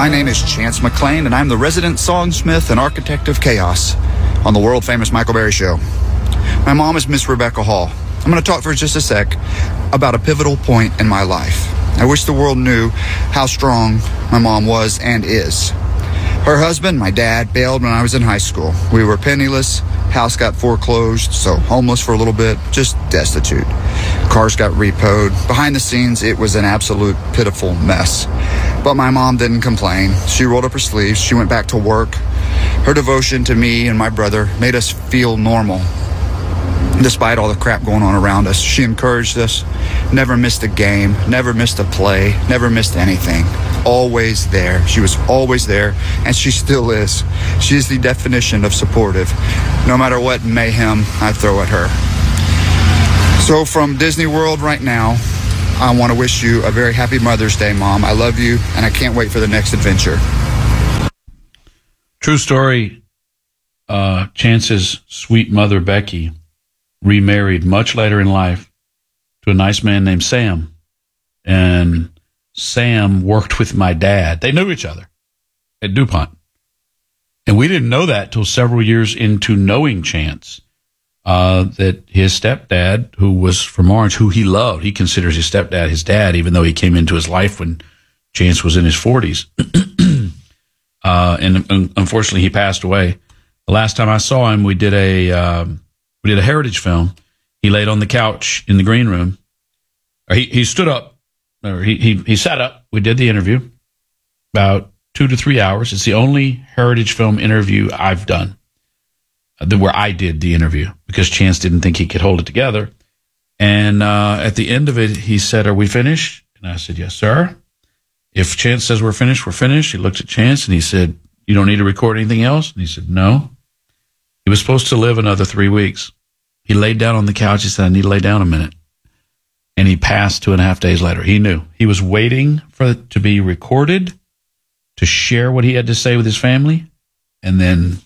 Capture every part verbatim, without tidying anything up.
My name is Chance McClain, and I'm the resident songsmith and architect of chaos on the world-famous Michael Berry Show. My mom is Miss Rebecca Hall. I'm going to talk for just a sec about a pivotal point in my life. I wish the world knew how strong my mom was and is. Her husband, my dad, bailed when I was in high school. We were penniless, house got foreclosed, so homeless for a little bit, just destitute. Cars got repoed. Behind the scenes, it was an absolute pitiful mess. But my mom didn't complain. She rolled up her sleeves. She went back to work. Her devotion to me and my brother made us feel normal. Despite all the crap going on around us, she encouraged us, never missed a game, never missed a play, never missed anything. Always there. She was always there, and she still is. She is the definition of supportive, no matter what mayhem I throw at her. So from Disney World right now, I want to wish you a very happy Mother's Day, Mom. I love you, and I can't wait for the next adventure. True story. Uh, Chance's sweet mother, Becky, remarried much later in life to a nice man named Sam. And Sam worked with my dad. They knew each other at DuPont. And we didn't know that till several years into knowing Chance, uh, that his stepdad, who was from Orange, who he loved, he considers his stepdad his dad, even though he came into his life when Chance was in his forties. uh, and um, unfortunately, he passed away. The last time I saw him, we did a... Um, We did a heritage film. He laid on the couch in the green room. Or he, he stood up, or he, he, he sat up. We did the interview, about two to three hours. It's the only heritage film interview I've done uh, where I did the interview because Chance didn't think he could hold it together. And uh, at the end of it, he said, "Are we finished?" And I said, "Yes, sir. If Chance says we're finished, we're finished." He looked at Chance and he said, "You don't need to record anything else?" And he said, "No." He was supposed to live another three weeks. He laid down on the couch. He said, "I need to lay down a minute." And he passed two and a half days later. He knew. He was waiting for it to be recorded, to share what he had to say with his family, and then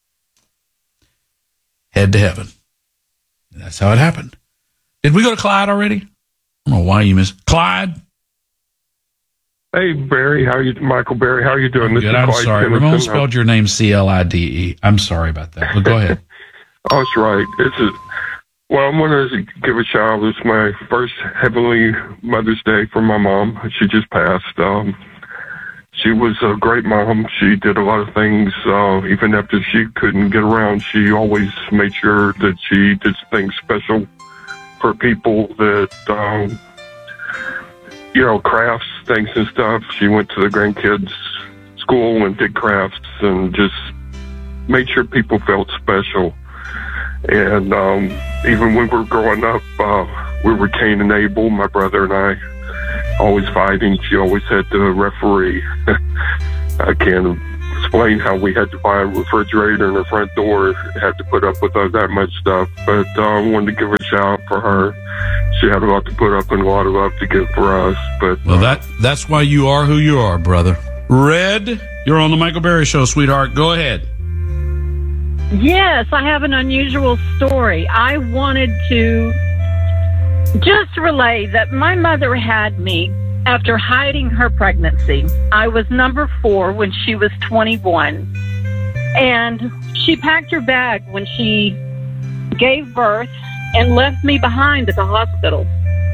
head to heaven. And that's how it happened. Did we go to Clyde already? I don't know why you missed. Clyde? Hey, Barry. How you, Michael Berry? How are you doing? This Good, is I'm Clyde sorry. Timmerson. Ramon spelled your name C L I D E. I'm sorry about that. But go ahead. Oh, that's right. It's a, well, I want to give a shout out. It's my first Heavenly Mother's Day for my mom. She just passed. Um, she was a great mom. She did a lot of things. Uh, even after she couldn't get around, she always made sure that she did things special for people that, um, you know, crafts, things and stuff. She went to the grandkids' school and did crafts and just made sure people felt special. And um, even when we were growing up, uh, we were Cain and Abel, my brother and I, always fighting. She always had the referee. I can't explain how we had to buy a refrigerator in her front door, had to put up with uh, that much stuff. But uh, I wanted to give a shout out for her. She had a lot to put up and a lot of love to give for us. But Well, that that's why you are who you are, brother. Red, you're on the Michael Berry Show, sweetheart. Go ahead. Yes, I have an unusual story. I wanted to just relay that my mother had me after hiding her pregnancy. I was number four when she was twenty-one. And she packed her bag when she gave birth and left me behind at the hospital.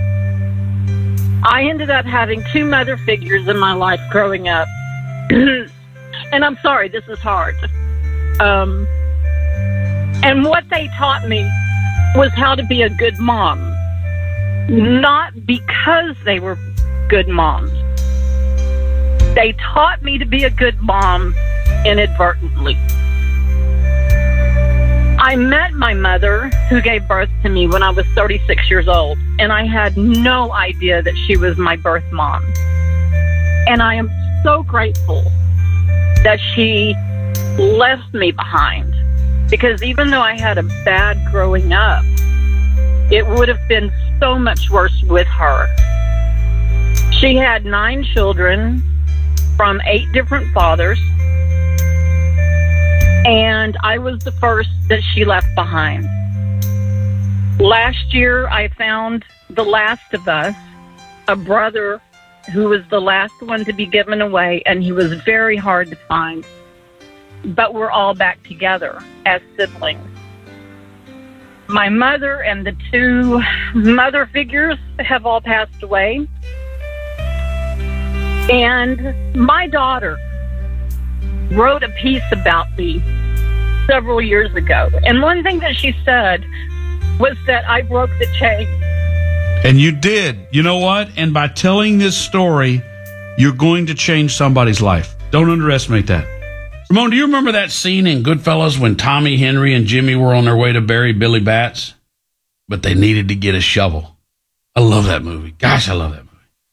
I ended up having two mother figures in my life growing up. And I'm sorry, this is hard. Um... And what they taught me was how to be a good mom. Not because they were good moms. They taught me to be a good mom inadvertently. I met my mother, who gave birth to me when I was thirty-six years old, and I had no idea that she was my birth mom. And I am so grateful that she left me behind. Because even though I had a bad growing up, it would have been so much worse with her. She had nine children from eight different fathers, and I was the first that she left behind. Last year, I found The Last of Us, a brother who was the last one to be given away, and he was very hard to find. But we're all back together as siblings. My mother and the two mother figures have all passed away. And my daughter wrote a piece about me several years ago. And one thing that she said was that I broke the chain. And you did. You know what? And by telling this story, you're going to change somebody's life. Don't underestimate that. Ramon, do you remember that scene in Goodfellas when Tommy Henry and Jimmy were on their way to bury Billy Batts? But they needed to get a shovel. I love that movie. Gosh, I love that movie.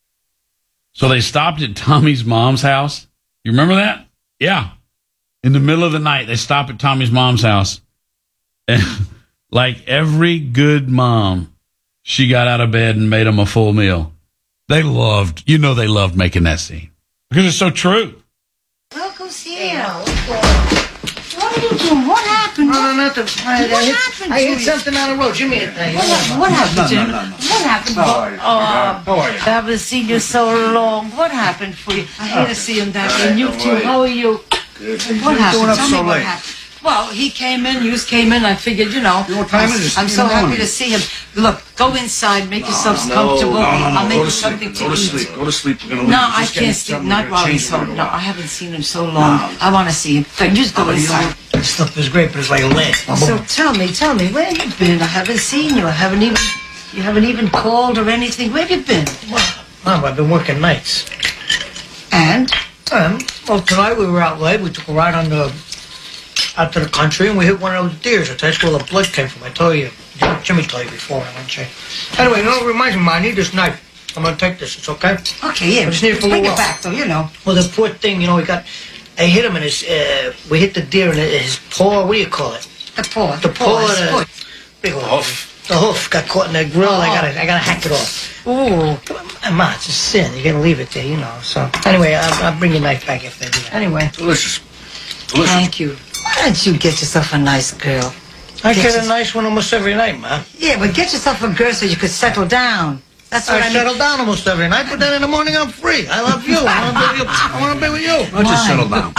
So they stopped at Tommy's mom's house. You remember that? Yeah. In the middle of the night, they stopped at Tommy's mom's house. And like every good mom, she got out of bed and made them a full meal. They loved, you know they loved making that scene. Because it's so true. Look who's here. What are you doing? What happened? No, no, nothing. I, What I hit, happened I to hit you? something on the road. Give me a thing. What happened, what happened Jim? What happened? How are you? Oh, How are you? I haven't seen you so long. What happened for you? I hate to see him that way. And you too. How are you? Good. What happened? Doing up Tell so me what late. happened. Well, he came in, you came in, I figured, you know. You know what time I'm, it is? I'm In so the happy morning. to see him. Look, go inside, make yourselves No, comfortable. no, no, no. I'll make Go you to sleep. something to Go to eat. sleep. Go to sleep. We're gonna leave. No, I Just get can't sleep. something. Not We're while gonna he's change it home. in a No, while. I haven't seen him so long. No. I want to see him. But just go Oh, you inside. know, this stuff is great, but it's like lead. So tell me, tell me, where have you been? I haven't seen you. I haven't even, you haven't even called or anything. Where have you been? Mom, I've been working nights. And? Um, well, tonight we were out late. We took a ride on the out to the country, and we hit one of those deers. That's where the blood came from. I told you. Jimmy told you before. I won't say. Anyway, you know, it reminds me, Ma, I need this knife. I'm gonna take this. It's okay. Okay, yeah. I just need it for a Bring little it while. back, though, you know. Well, the poor thing, you know, we got. I hit him in his. Uh, we hit the deer in his paw. What do you call it? The paw. The paw. his The, foot. big hoof. The hoof got caught in the grill. I gotta. I gotta hack it off. Ooh. Ma, it's a sin. You gotta leave it there, you know. So anyway, I'll, I'll bring your knife back if they do that. Anyway, Delicious. Delicious. thank you. Why don't you get yourself a nice girl? I Get get a your- nice one almost every night, Ma. Yeah, but get yourself a girl so you could settle down. That's what I I, settle mean. down almost every night, but then in the morning I'm free. I love you. I want to be with you. I want to be with you. I'll just settle down.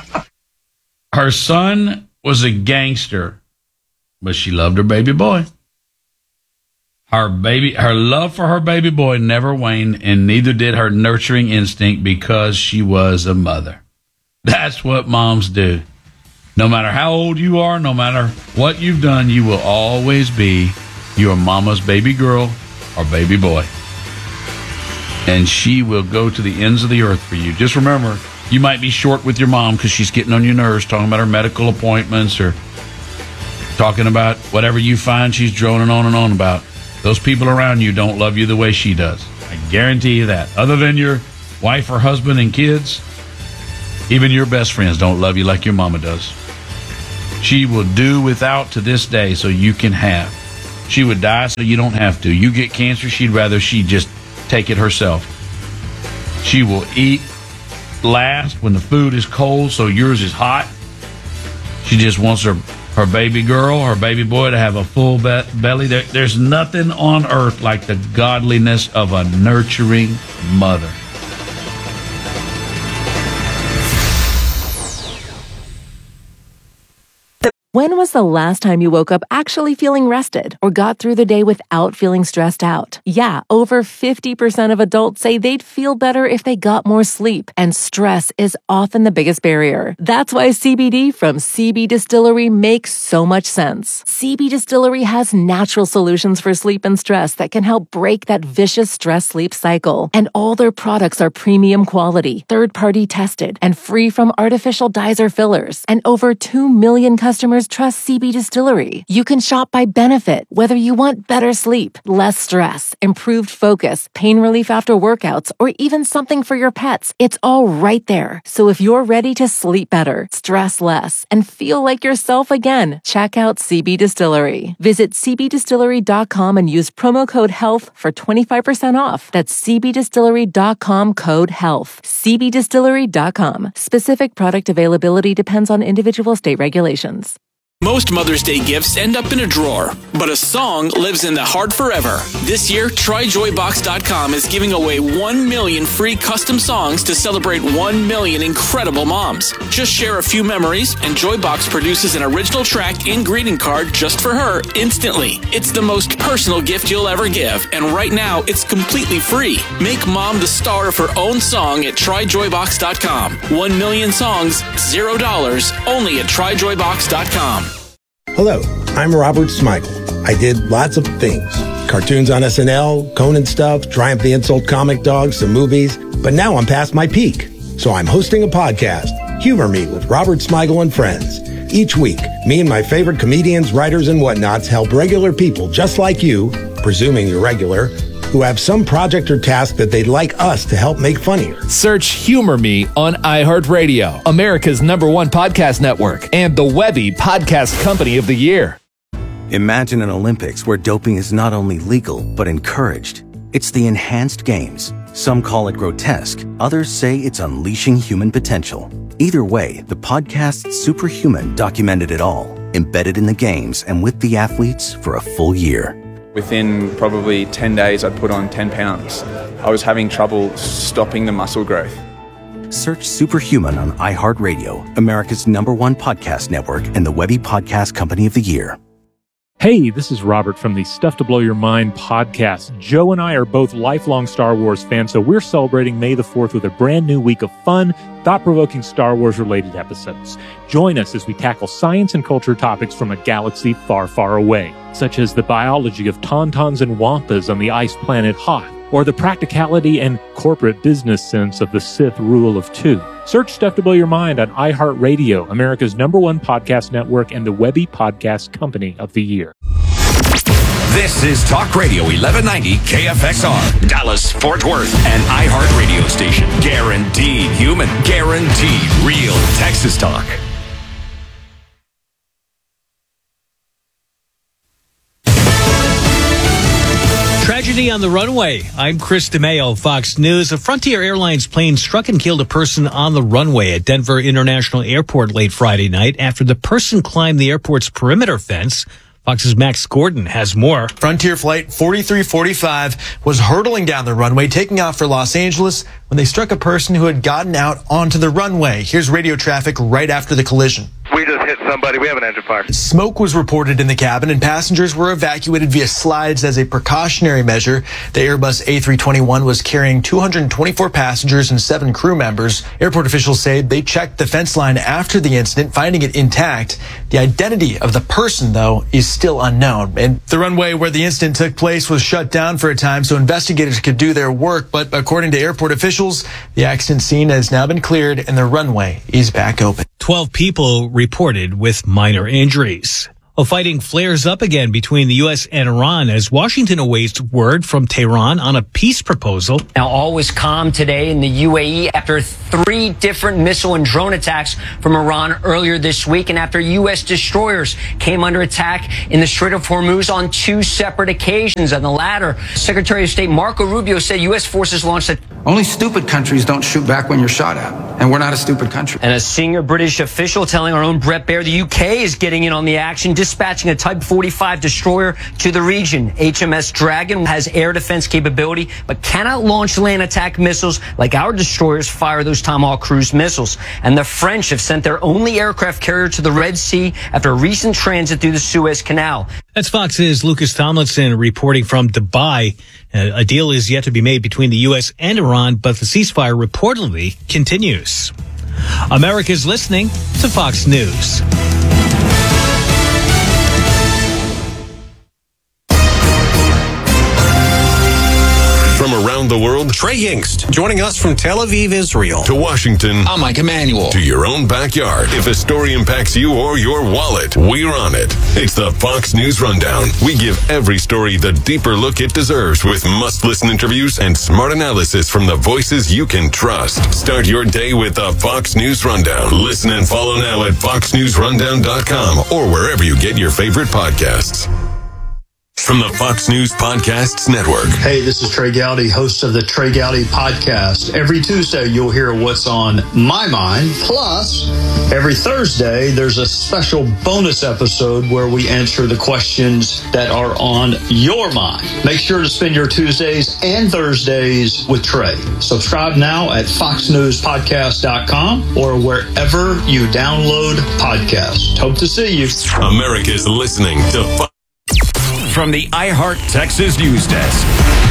Her son was a gangster, but she loved her baby boy. Her baby, her love for her baby boy never waned, and neither did her nurturing instinct because she was a mother. That's what moms do. No matter how old you are, no matter what you've done, you will always be your mama's baby girl or baby boy. And she will go to the ends of the earth for you. Just remember, you might be short with your mom because she's getting on your nerves, talking about her medical appointments or talking about whatever you find she's droning on and on about. Those people around you don't love you the way she does. I guarantee you that. Other than your wife or husband and kids, even your best friends don't love you like your mama does. She will do without to this day so you can have. She would die so you don't have to. You get cancer, she'd rather she just take it herself. She will eat last when the food is cold so yours is hot. She just wants her, her baby girl, her baby boy to have a full be- belly. There, there's nothing on earth like the godliness of a nurturing mother. When was the last time you woke up actually feeling rested or got through the day without feeling stressed out? Yeah, over fifty percent of adults say they'd feel better if they got more sleep, and stress is often the biggest barrier. That's why C B D from C B Distillery makes so much sense. C B Distillery has natural solutions for sleep and stress that can help break that vicious stress-sleep cycle. And all their products are premium quality, third-party tested, and free from artificial dyes or fillers. And over two million customers trust C B Distillery. You can shop by benefit, whether you want better sleep, less stress, improved focus, pain relief after workouts, or even something for your pets. It's all right there. So if you're ready to sleep better, stress less, and feel like yourself again, check out C B Distillery. Visit c b distillery dot com and use promo code HEALTH for twenty-five percent off. That's c b distillery dot com code HEALTH. c b distillery dot com. Specific product availability depends on individual state regulations. Most Mother's Day gifts end up in a drawer, but a song lives in the heart forever. This year, try joy box dot com is giving away one million free custom songs to celebrate one million incredible moms. Just share a few memories, and Joybox produces an original track and greeting card just for her instantly. It's the most personal gift you'll ever give, and right now, it's completely free. Make mom the star of her own song at try joy box dot com. One million songs, zero dollars, only at try joy box dot com. Hello, I'm Robert Smigel. I did lots of things. Cartoons on S N L, Conan stuff, Triumph the Insult comic dogs, some movies. But now I'm past my peak. So I'm hosting a podcast, Humor Me with Robert Smigel and Friends. Each week, me and my favorite comedians, writers, and whatnots help regular people just like you, presuming you're regular, who have some project or task that they'd like us to help make funnier. Search Humor Me on iHeartRadio, America's number one podcast network, and the Webby Podcast Company of the Year. Imagine an Olympics where doping is not only legal, but encouraged. It's the Enhanced Games. Some call it grotesque. Others say it's unleashing human potential. Either way, the podcast Superhuman documented it all, embedded in the games and with the athletes for a full year. Within probably ten days, I'd put on ten pounds. I was having trouble stopping the muscle growth. Search Superhuman on iHeartRadio, America's number one podcast network, and the Webby Podcast Company of the Year. Hey, this is Robert from the Stuff to Blow Your Mind podcast. Joe and I are both lifelong Star Wars fans, so we're celebrating May the fourth with a brand new week of fun, thought-provoking Star Wars-related episodes. Join us as we tackle science and culture topics from a galaxy far, far away, such as the biology of tauntauns and wampas on the ice planet Hoth, or the practicality and corporate business sense of the Sith Rule of Two. Search Stuff to Blow Your Mind on iHeartRadio, America's number one podcast network, and the Webby Podcast Company of the Year. This is Talk Radio eleven ninety K F X R, Dallas, Fort Worth, an iHeart radio station. Guaranteed human, guaranteed real Texas talk. Tragedy on the runway. I'm Chris DeMeo, Fox News. A Frontier Airlines plane struck and killed a person on the runway at Denver International Airport late Friday night after the person climbed the airport's perimeter fence. Fox's Max Gordon has more. Frontier Flight forty-three forty-five was hurtling down the runway, taking off for Los Angeles when they struck a person who had gotten out onto the runway. Here's radio traffic right after the collision. We just hit somebody. We have an engine fire. Smoke was reported in the cabin, and passengers were evacuated via slides as a precautionary measure. The Airbus A three twenty-one was carrying two hundred twenty-four passengers and seven crew members. Airport officials say they checked the fence line after the incident, finding it intact. The identity of the person, though, is still unknown. And the runway where the incident took place was shut down for a time so investigators could do their work. But according to airport officials, the accident scene has now been cleared and the runway is back open. Twelve people reported with minor injuries. Well, fighting flares up again between the U S and Iran as Washington awaits word from Tehran on a peace proposal. Now, all was calm today in the U A E after three different missile and drone attacks from Iran earlier this week, and after U S destroyers came under attack in the Strait of Hormuz on two separate occasions. On the latter, Secretary of State Marco Rubio said U S forces launched a Only stupid countries don't shoot back when you're shot at, and we're not a stupid country. And a senior British official telling our own Brett Baer the U K is getting in on the action, dispatching a Type forty-five destroyer to the region. H M S Dragon has air defense capability, but cannot launch land attack missiles like our destroyers fire those Tomahawk cruise missiles. And the French have sent their only aircraft carrier to the Red Sea after a recent transit through the Suez Canal. That's Fox's Lucas Tomlinson reporting from Dubai. Uh, a deal is yet to be made between the U S and Iran, but the ceasefire reportedly continues. America's listening to Fox News. From around the world, Trey Yingst, joining us from Tel Aviv, Israel, to Washington. I'm Mike Emanuel. To your own backyard. If a story impacts you or your wallet, we're on it. It's the Fox News Rundown. We give every story the deeper look it deserves with must-listen interviews and smart analysis from the voices you can trust. Start your day with the Fox News Rundown. Listen and follow now at fox news rundown dot com or wherever you get your favorite podcasts. From the Fox News Podcasts Network. Hey, this is Trey Gowdy, host of the Trey Gowdy Podcast. Every Tuesday, you'll hear what's on my mind. Plus, every Thursday, there's a special bonus episode where we answer the questions that are on your mind. Make sure to spend your Tuesdays and Thursdays with Trey. Subscribe now at fox news podcast dot com or wherever you download podcasts. Hope to see you. America's listening to Fox. From the iHeart Texas News Desk.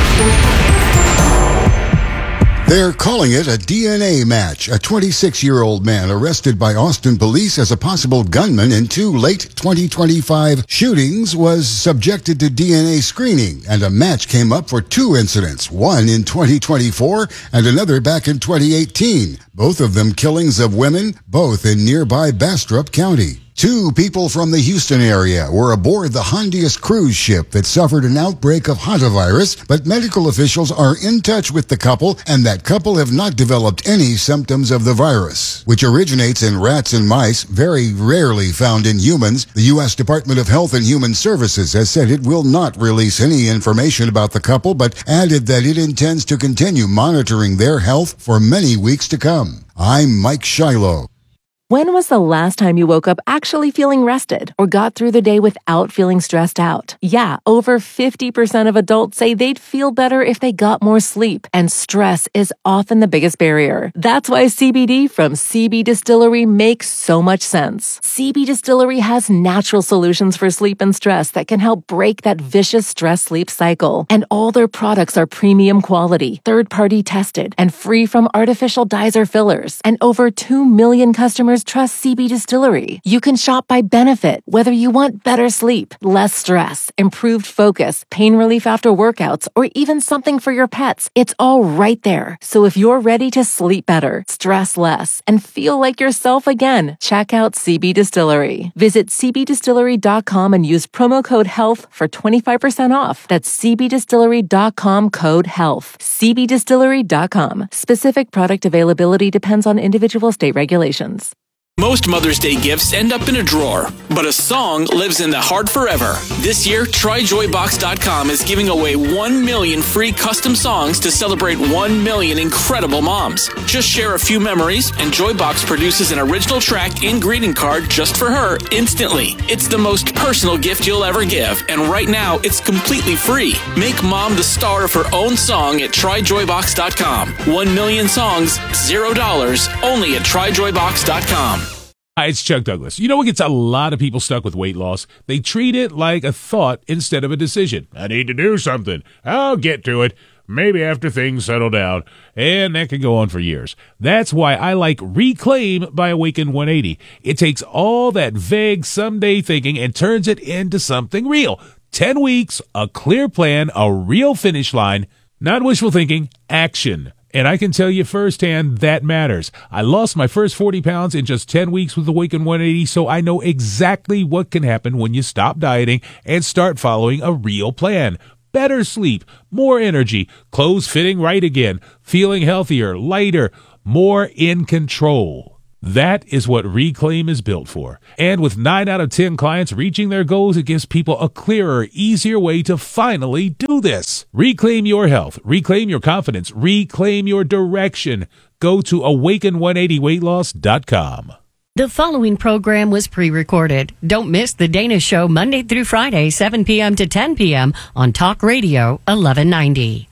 They're calling it a D N A match. A twenty-six-year-old man arrested by Austin police as a possible gunman in two late twenty twenty-five shootings was subjected to D N A screening, and a match came up for two incidents, one in twenty twenty-four and another back in twenty eighteen. Both of them killings of women, both in nearby Bastrop County. Two people from the Houston area were aboard the Hondius cruise ship that suffered an outbreak of hantavirus, but medical officials are in touch with the couple, and that couple have not developed any symptoms of the virus, which originates in rats and mice, very rarely found in humans. The U S Department of Health and Human Services has said it will not release any information about the couple, but added that it intends to continue monitoring their health for many weeks to come. I'm Mike Shiloh. When was the last time you woke up actually feeling rested or got through the day without feeling stressed out? Yeah, over fifty percent of adults say they'd feel better if they got more sleep, and stress is often the biggest barrier. That's why C B D from C B Distillery makes so much sense. C B Distillery has natural solutions for sleep and stress that can help break that vicious stress-sleep cycle. And all their products are premium quality, third-party tested, and free from artificial dyes or fillers. And over two million customers trust C B Distillery. You can shop by benefit, whether you want better sleep, less stress, improved focus, pain relief after workouts, or even something for your pets. It's all right there. So if you're ready to sleep better, stress less, and feel like yourself again, check out C B Distillery. Visit c b distillery dot com and use promo code HEALTH for twenty-five percent off. That's c b distillery dot com code HEALTH. c b distillery dot com. Specific product availability depends on individual state regulations. Most Mother's Day gifts end up in a drawer, but a song lives in the heart forever. This year, try joy box dot com is giving away one million free custom songs to celebrate one million incredible moms. Just share a few memories, and Joybox produces an original track and greeting card just for her instantly. It's the most personal gift you'll ever give, and right now, it's completely free. Make mom the star of her own song at try joy box dot com. One million songs, zero dollars, only at try joy box dot com. Hi, it's Chuck Douglas. You know what gets a lot of people stuck with weight loss? They treat it like a thought instead of a decision. I need to do something. I'll get to it. Maybe after things settle down. And that can go on for years. That's why I like Reclaim by Awaken one eighty. It takes all that vague someday thinking and turns it into something real. Ten weeks, a clear plan, a real finish line. Not wishful thinking, action. And I can tell you firsthand, that matters. I lost my first forty pounds in just ten weeks with Awaken one eighty, so I know exactly what can happen when you stop dieting and start following a real plan. Better sleep, more energy, clothes fitting right again, feeling healthier, lighter, more in control. That is what Reclaim is built for. And with nine out of ten clients reaching their goals, it gives people a clearer, easier way to finally do this. Reclaim your health. Reclaim your confidence. Reclaim your direction. Go to awaken one eighty weight loss dot com. The following program was pre-recorded. Don't miss The Dana Show Monday through Friday, seven p.m. to ten p.m. on Talk Radio eleven ninety.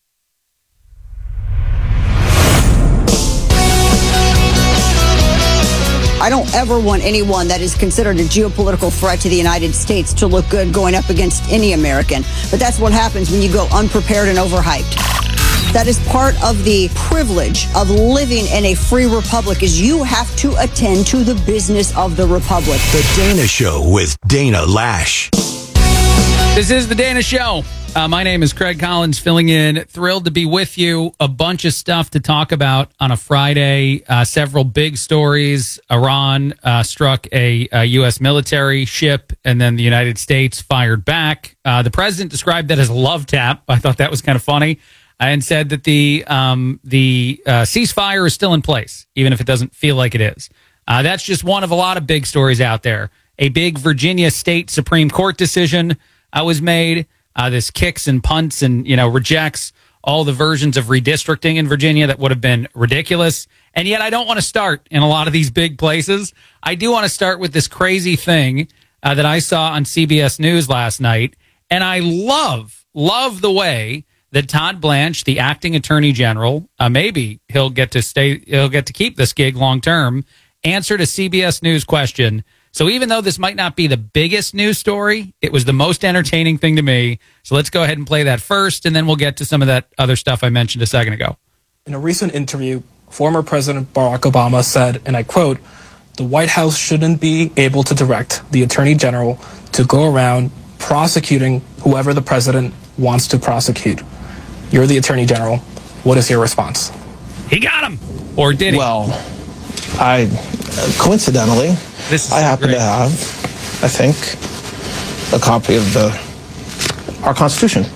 I don't ever want anyone that is considered a geopolitical threat to the United States to look good going up against any American. But that's what happens when you go unprepared and overhyped. That is part of the privilege of living in a free republic, is you have to attend to the business of the republic. The Dana Show with Dana Lash. This is The Dana Show. Uh, my name is Craig Collins, filling in. Thrilled to be with you. A bunch of stuff to talk about on a Friday. Uh, several big stories. Iran uh, struck a, a U S military ship, and then the United States fired back. Uh, the president described that as a love tap. I thought that was kind of funny, and said that the um, the uh, ceasefire is still in place, even if it doesn't feel like it is. Uh, that's just one of a lot of big stories out there. A big Virginia State Supreme Court decision uh, was made. Uh, this kicks and punts and, you know, rejects all the versions of redistricting in Virginia that would have been ridiculous. And yet I don't want to start in a lot of these big places. I do want to start with this crazy thing uh, that I saw on C B S News last night. And I love, love the way that Todd Blanche, the acting attorney general, uh, maybe he'll get to stay, he'll get to keep this gig long term, answered a C B S News question. So even though this might not be the biggest news story, it was the most entertaining thing to me. So let's go ahead and play that first, and then we'll get to some of that other stuff I mentioned a second ago. In a recent interview, former President Barack Obama said, and I quote, "The White House shouldn't be able to direct the Attorney General to go around prosecuting whoever the president wants to prosecute." You're the Attorney General. What is your response? He got him. Or did he? Well, I, coincidentally, this I happen great. to have, I think, a copy of the our Constitution.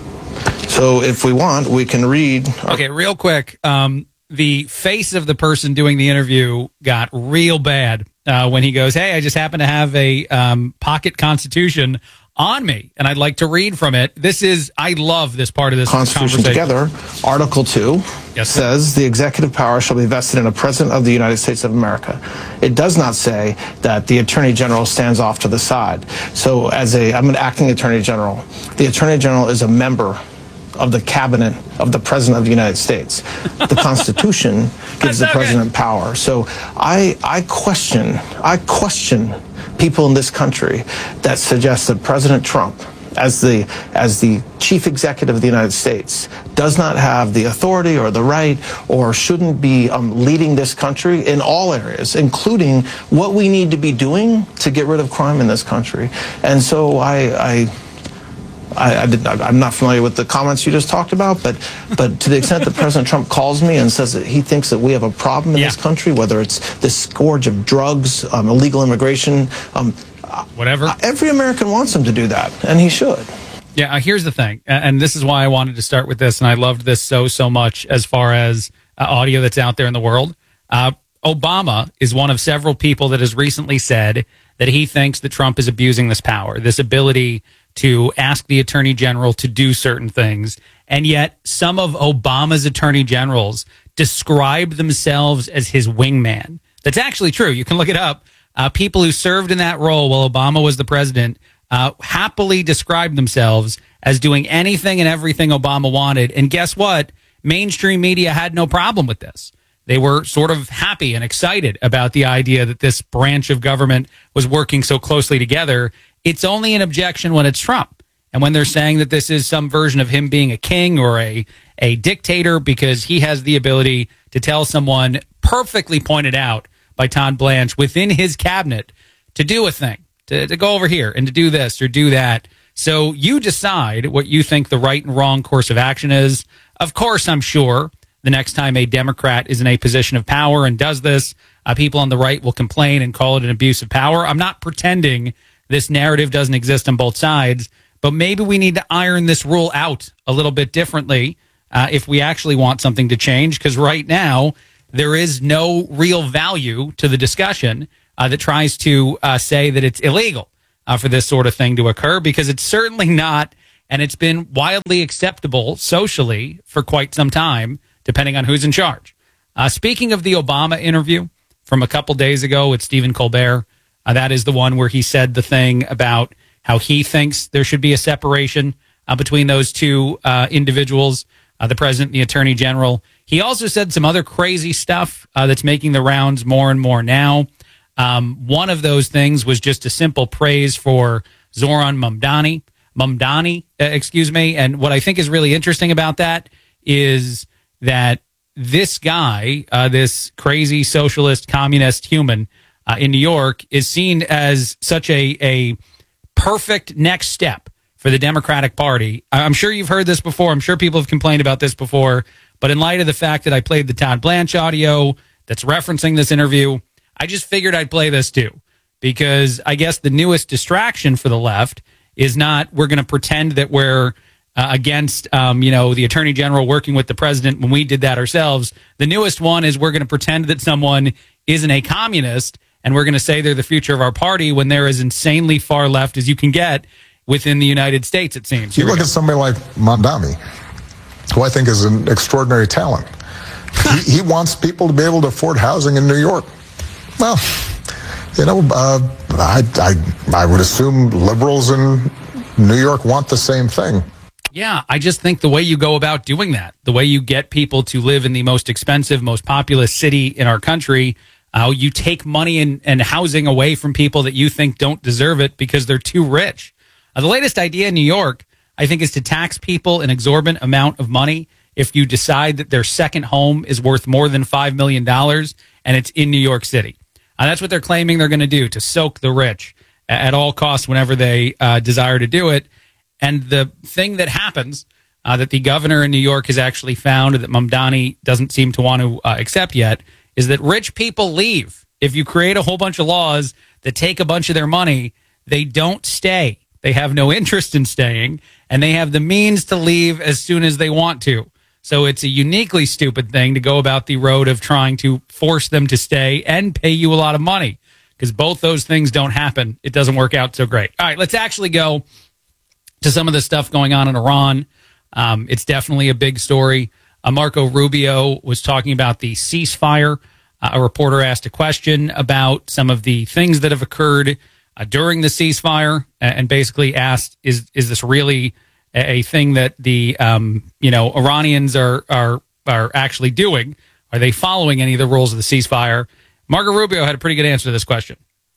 So if we want, we can read. Our- okay, real quick. Um, the face of the person doing the interview got real bad uh, when he goes, "Hey, I just happen to have a um, pocket Constitution on me, and I'd like to read from it." This is, I love this part of this Constitution together. Article two yes, says the executive power shall be vested in a president of the United States of America. It does not say that the Attorney General stands off to the side. So as a, I'm an acting Attorney General. The Attorney General is a member of the cabinet of the President of the United States. The Constitution gives the President power. So I, I question, I question people in this country that suggest that President Trump, as the as the chief executive of the United States, does not have the authority or the right or shouldn't be um, leading this country in all areas, including what we need to be doing to get rid of crime in this country. And so I. I I, I did, I'm not familiar with the comments you just talked about, but but to the extent that President Trump calls me and says that he thinks that we have a problem in yeah. this country, whether it's this scourge of drugs, um, illegal immigration, um, whatever, every American wants him to do that, and he should. Yeah, uh, here's the thing, and this is why I wanted to start with this, and I loved this so, so much as far as uh, audio that's out there in the world. Uh, Obama is one of several people that has recently said that he thinks that Trump is abusing this power, this ability to ask the attorney general to do certain things. And yet some of Obama's attorney generals describe themselves as his wingman. That's actually true. You can look it up. Uh, people who served in that role while Obama was the president uh, happily described themselves as doing anything and everything Obama wanted. And guess what? Mainstream media had no problem with this. They were sort of happy and excited about the idea that this branch of government was working so closely together. It's only an objection when it's Trump. And when they're saying that this is some version of him being a king or a, a dictator because he has the ability to tell someone, perfectly pointed out by Todd Blanche, within his cabinet to do a thing, to, to go over here and to do this or do that. So you decide what you think the right and wrong course of action is. Of course, I'm sure the next time a Democrat is in a position of power and does this, uh, people on the right will complain and call it an abuse of power. I'm not pretending this narrative doesn't exist on both sides, but maybe we need to iron this rule out a little bit differently uh, if we actually want something to change, because right now there is no real value to the discussion uh, that tries to uh, say that it's illegal uh, for this sort of thing to occur, because it's certainly not, and it's been wildly acceptable socially for quite some time, depending on who's in charge. Uh, speaking of the Obama interview from a couple days ago with Stephen Colbert, Uh, that is the one where he said the thing about how he thinks there should be a separation uh, between those two uh, individuals, uh, the president and the attorney general. He also said some other crazy stuff uh, that's making the rounds more and more now. Um, one of those things was just a simple praise for Zoran Mamdani, Mamdani, uh, excuse me. And what I think is really interesting about that is that this guy, uh, this crazy socialist, communist human, Uh, in New York, is seen as such a, a perfect next step for the Democratic Party. I'm sure you've heard this before. I'm sure people have complained about this before. But in light of the fact that I played the Todd Blanche audio that's referencing this interview, I just figured I'd play this too. Because I guess the newest distraction for the left is not we're going to pretend that we're uh, against, um, you know, the attorney general working with the president when we did that ourselves. The newest one is we're going to pretend that someone isn't a communist, and we're going to say they're the future of our party when they're as insanely far left as you can get within the United States, it seems. You look at somebody like Mamdani, who I think is an extraordinary talent. he, he wants people to be able to afford housing in New York. Well, you know, uh, I, I, I would assume liberals in New York want the same thing. Yeah, I just think the way you go about doing that, the way you get people to live in the most expensive, most populous city in our country, uh, you take money and, and housing away from people that you think don't deserve it because they're too rich. Uh, the latest idea in New York, I think, is to tax people an exorbitant amount of money if you decide that their second home is worth more than five million dollars and it's in New York City. Uh, that's what they're claiming they're going to do, to soak the rich at all costs whenever they uh, desire to do it. And the thing that happens uh, that the governor in New York has actually found that Mamdani doesn't seem to want to uh, accept yet is that rich people leave. If you create a whole bunch of laws that take a bunch of their money, they don't stay. They have no interest in staying, and they have the means to leave as soon as they want to. So it's a uniquely stupid thing to go about the road of trying to force them to stay and pay you a lot of money, because both those things don't happen. It doesn't work out so great. All right, let's actually go to some of the stuff going on in Iran. Um, it's definitely a big story. Uh, Marco Rubio was talking about the ceasefire. Uh, a reporter asked a question about some of the things that have occurred uh, during the ceasefire, and basically asked, "Is is this really a thing that the um, you know Iranians are are are actually doing? Are they following any of the rules of the ceasefire?" Marco Rubio had a pretty good answer to this question.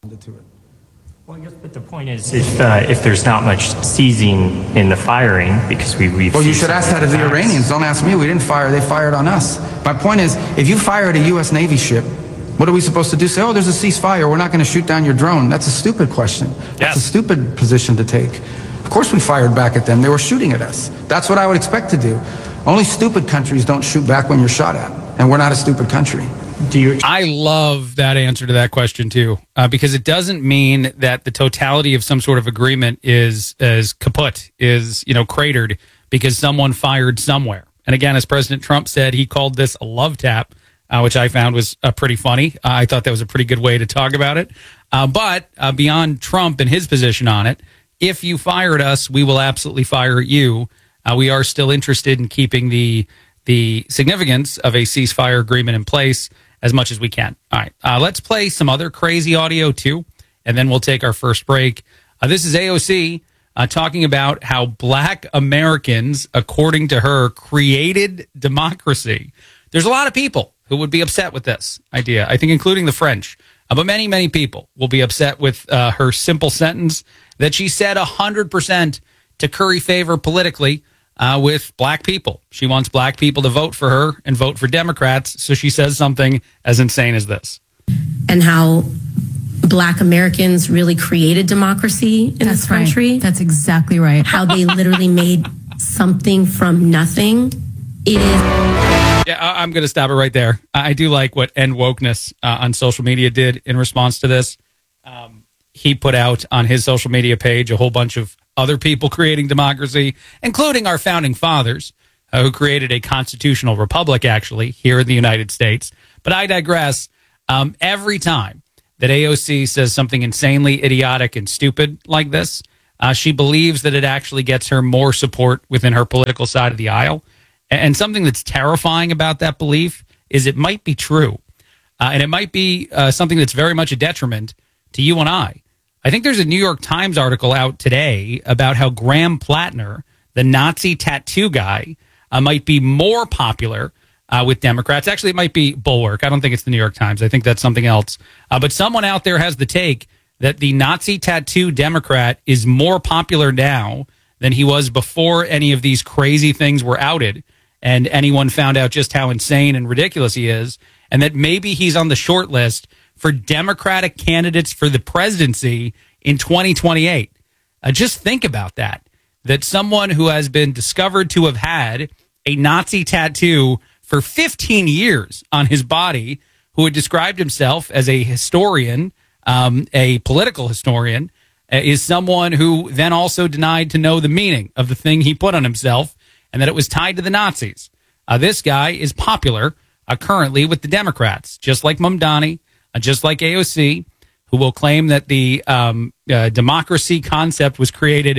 Well, I guess, but the point is, if uh, if there's not much seizing in the firing, because we we've Well, you should ask that of the Iranians. Don't ask me. We didn't fire. They fired on us. My point is, if you fire at a U S Navy ship, what are we supposed to do? Say, oh, there's a ceasefire. We're not going to shoot down your drone. That's a stupid question. That's yes. a stupid position to take. Of course we fired back at them. They were shooting at us. That's what I would expect to do. Only stupid countries don't shoot back when you're shot at. And we're not a stupid country. Do you? I love that answer to that question, too, uh, because it doesn't mean that the totality of some sort of agreement is, is kaput, is, you know, cratered because someone fired somewhere. And again, as President Trump said, he called this a love tap, uh, which I found was uh, pretty funny. Uh, I thought that was a pretty good way to talk about it. Uh, but uh, beyond Trump and his position on it, if you fired us, we will absolutely fire at you. Uh, we are still interested in keeping the the significance of a ceasefire agreement in place as much as we can. All right, uh, let's play some other crazy audio, too, and then we'll take our first break. Uh, this is A O C uh, talking about how black Americans, according to her, created democracy. There's a lot of people who would be upset with this idea, I think including the French. Uh, but many, many people will be upset with uh, her simple sentence that she said one hundred percent to curry favor politically uh, with black people. She wants black people to vote for her and vote for Democrats. So she says something as insane as this. And how black Americans really created democracy in That's this country. Right. That's exactly right. How they literally made something from nothing. It is. Yeah, I'm going to stop it right there. I do like what End Wokeness uh, on social media did in response to this. Um, he put out on his social media page a whole bunch of other people creating democracy, including our founding fathers, uh, who created a constitutional republic, actually, here in the United States. But I digress. Um, every time that A O C says something insanely idiotic and stupid like this, uh, she believes that it actually gets her more support within her political side of the aisle. And something that's terrifying about that belief is it might be true. Uh, and it might be uh, something that's very much a detriment to you and I. I think there's a New York Times article out today about how Graham Plattner, the Nazi tattoo guy, uh, might be more popular uh, with Democrats. Actually, it might be Bulwark. I don't think it's the New York Times. I think that's something else. Uh, but someone out there has the take that the Nazi tattoo Democrat is more popular now than he was before any of these crazy things were outed and anyone found out just how insane and ridiculous he is, and that maybe he's on the short list for Democratic candidates for the presidency in twenty twenty-eight. Uh, just think about that, that someone who has been discovered to have had a Nazi tattoo for fifteen years on his body, who had described himself as a historian, um, a political historian, uh, is someone who then also denied to know the meaning of the thing he put on himself and that it was tied to the Nazis. Uh, this guy is popular uh, currently with the Democrats, just like Mamdani, uh, just like A O C, who will claim that the um, uh, democracy concept was created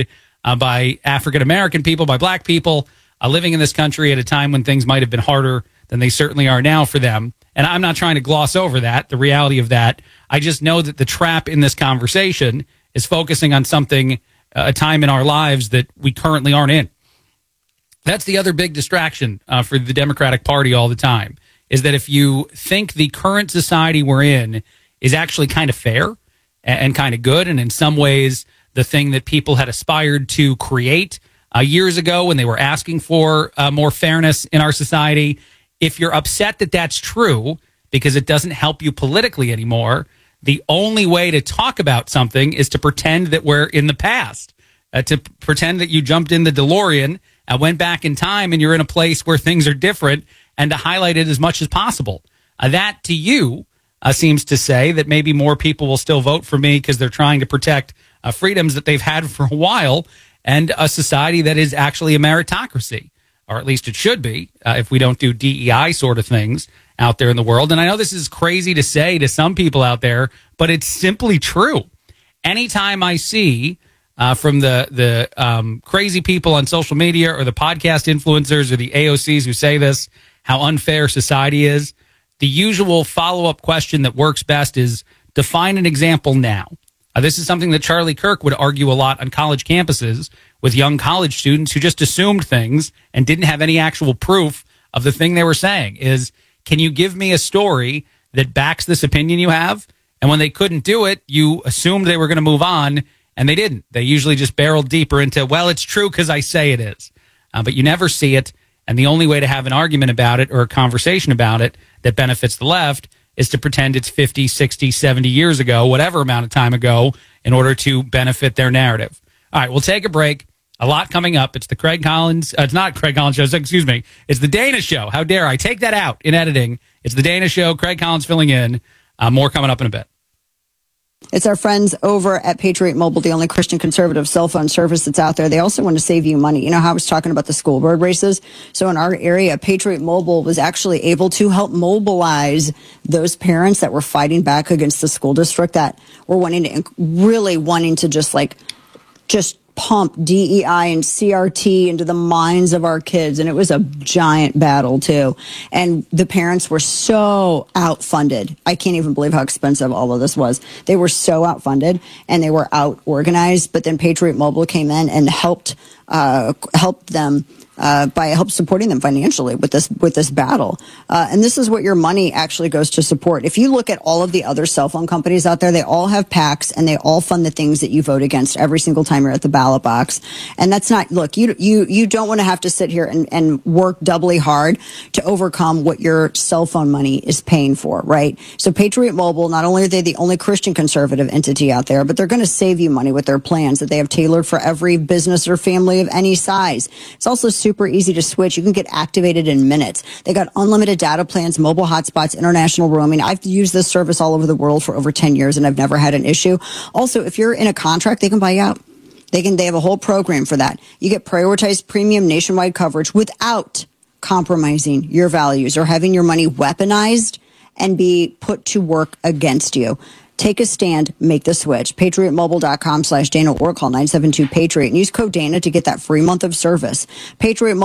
uh, by African American people, by black people uh, living in this country at a time when things might have been harder than they certainly are now for them. And I'm not trying to gloss over that, the reality of that. I just know that the trap in this conversation is focusing on something, uh, a time in our lives that we currently aren't in. That's the other big distraction uh, for the Democratic Party all the time, is that if you think the current society we're in is actually kind of fair and, and kind of good, and in some ways the thing that people had aspired to create uh, years ago when they were asking for uh, more fairness in our society, if you're upset that that's true because it doesn't help you politically anymore, the only way to talk about something is to pretend that we're in the past, uh, to p- pretend that you jumped in the DeLorean and went back in time and you're in a place where things are different, and to highlight it as much as possible. Uh, that to you uh, seems to say that maybe more people will still vote for me because they're trying to protect uh, freedoms that they've had for a while, and a society that is actually a meritocracy. Or at least it should be, uh, if we don't do D E I sort of things out there in the world. And I know this is crazy to say to some people out there, but it's simply true. Anytime I see uh, from the the um, crazy people on social media or the podcast influencers or the A O Cs who say this, how unfair society is, the usual follow-up question that works best is define an example now. Uh, this is something that Charlie Kirk would argue a lot on college campuses with young college students who just assumed things and didn't have any actual proof of the thing they were saying. Is, can you give me a story that backs this opinion you have? And when they couldn't do it, you assumed they were going to move on, and they didn't. They usually just barreled deeper into, well, it's true because I say it is. Uh, but you never see it, and the only way to have an argument about it or a conversation about it that benefits the left is to pretend it's fifty, sixty, seventy years ago, whatever amount of time ago, in order to benefit their narrative. All right, we'll take a break. A lot coming up. It's the Craig Collins, uh, it's not Craig Collins Show, excuse me. It's the Dana Show. How dare I take that out in editing. It's the Dana Show. Craig Collins filling in. Uh, more coming up in a bit. It's our friends over at Patriot Mobile, the only Christian conservative cell phone service that's out there. They also want to save you money. You know how I was talking about the school board races? So in our area, Patriot Mobile was actually able to help mobilize those parents that were fighting back against the school district, that were wanting to, really wanting to just like, just pump D E I and C R T into the minds of our kids. And it was a giant battle too. And the parents were so outfunded. I can't even believe how expensive all of this was. They were so outfunded and they were out organized. But then Patriot Mobile came in and helped, uh, helped them Uh, by help supporting them financially with this with this battle. Uh, and this is what your money actually goes to support. If you look at all of the other cell phone companies out there, they all have PACs and they all fund the things that you vote against every single time you're at the ballot box. And that's not, look, you you you don't want to have to sit here and, and work doubly hard to overcome what your cell phone money is paying for, right? So Patriot Mobile, not only are they the only Christian conservative entity out there, but they're going to save you money with their plans that they have tailored for every business or family of any size. It's also super easy to switch. You can get activated in minutes. They got unlimited data plans, mobile hotspots, international roaming. I've used this service all over the world for over ten years and I've never had an issue. Also, if you're in a contract, they can buy you out. They can, they have a whole program for that. You get prioritized premium nationwide coverage without compromising your values or having your money weaponized and be put to work against you. Take a stand, make the switch. PatriotMobile.com slash Dana or call nine seven two Patriot and use code Dana to get that free month of service. Patriot